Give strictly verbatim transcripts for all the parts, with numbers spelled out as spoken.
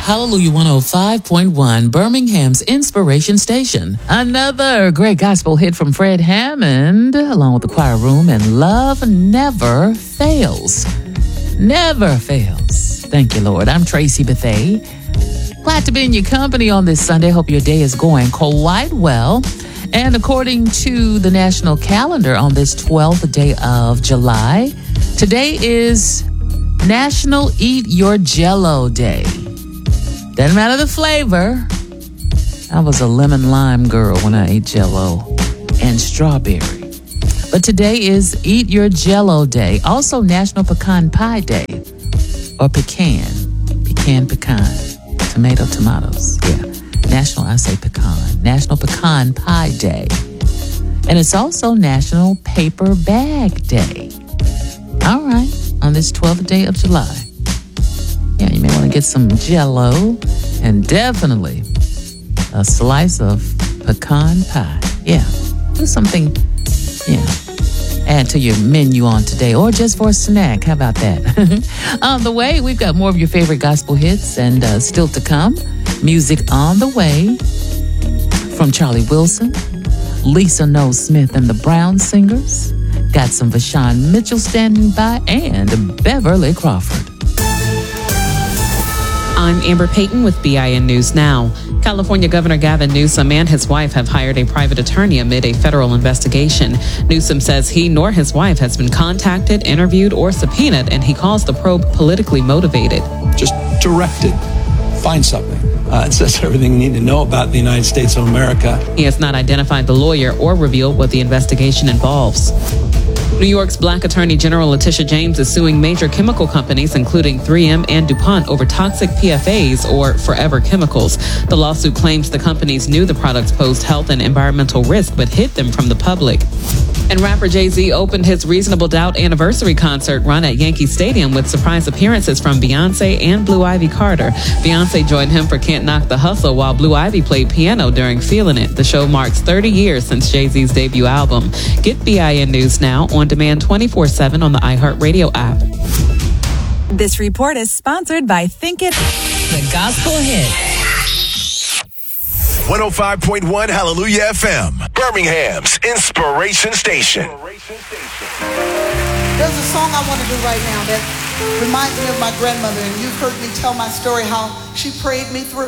Hallelujah one oh five point one, Birmingham's Inspiration Station. Another great gospel hit from Fred Hammond, along with the choir room, and Love Never Fails. Never fails. Thank you, Lord. I'm Tracy Bethay. Glad to be in your company on this Sunday. Hope your day is going quite well. And according to the national calendar, on this twelfth day of July, today is National Eat Your Jell-O Day. Doesn't matter the flavor. I was a lemon lime girl when I ate Jell-O and strawberry. But today is Eat Your Jell-O Day. Also National Pecan Pie Day. Or pecan. Pecan, pecan. Tomato, tomatoes. Yeah. National, I say pecan. National Pecan Pie Day. And it's also National Paper Bag Day. All right. On this twelfth day of July. Yeah, you may want to get some Jell-O and definitely a slice of pecan pie. Yeah, do something, yeah, add to your menu on today or just for a snack. How about that? On the way, we've got more of your favorite gospel hits and uh, still to come. Music on the way from Charlie Wilson, Lisa Noel Smith and the Brown Singers. Got some Vashawn Mitchell standing by and Beverly Crawford. I'm Amber Payton with B I N News Now. California Governor Gavin Newsom and his wife have hired a private attorney amid a federal investigation. Newsom says he nor his wife has been contacted, interviewed, or subpoenaed, and he calls the probe politically motivated. Just directed. Find something. Uh, it says everything you need to know about the United States of America. He has not identified the lawyer or revealed what the investigation involves. New York's Black Attorney General Letitia James is suing major chemical companies, including three M and DuPont, over toxic P F As, or forever chemicals. The lawsuit claims the companies knew the products posed health and environmental risk, but hid them from the public. And rapper Jay-Z opened his Reasonable Doubt anniversary concert run at Yankee Stadium with surprise appearances from Beyonce and Blue Ivy Carter. Beyonce joined him for Can't Knock the Hustle, while Blue Ivy played piano during Feelin' It. The show marks thirty years since Jay-Z's debut album. Get B I N News Now on demand twenty-four seven on the iHeartRadio app. This report is sponsored by Think It, the gospel hit. one oh five point one Hallelujah F M, Birmingham's Inspiration Station. There's a song I want to do right now that reminds me of my grandmother, and you've heard me tell my story how she prayed me through.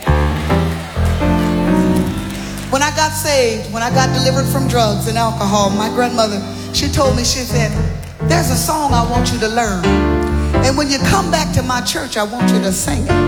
When I got saved, when I got delivered from drugs and alcohol, my grandmother, she told me, she said, there's a song I want you to learn. And when you come back to my church, I want you to sing it.